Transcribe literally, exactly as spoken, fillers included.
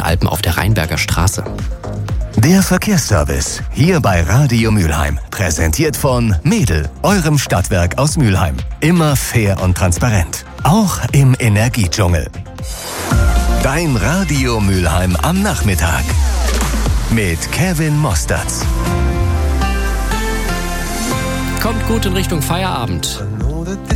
Alpen auf der Rheinberger Straße. Der Verkehrsservice hier bei Radio Mülheim. Präsentiert von Mädel, eurem Stadtwerk aus Mülheim. Immer fair und transparent. Auch im Energiedschungel. Dein Radio Mülheim am Nachmittag. Mit Kevin Mosterz. Kommt gut in Richtung Feierabend.